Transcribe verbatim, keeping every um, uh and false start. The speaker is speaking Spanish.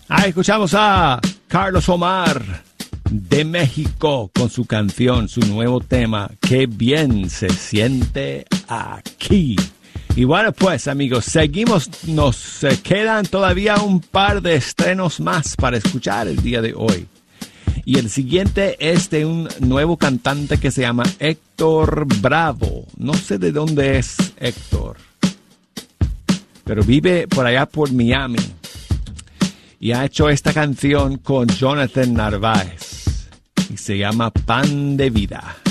Ah, escuchamos a Carlos Omar de México con su canción, su nuevo tema, Qué bien se siente aquí. Y bueno, pues amigos, seguimos, nos eh, quedan todavía un par de estrenos más para escuchar el día de hoy. Y el siguiente es de un nuevo cantante que se llama Héctor Bravo. No sé de dónde es Héctor, pero vive por allá por Miami. Y ha hecho esta canción con Jonathan Narváez. Y se llama Pan de Vida.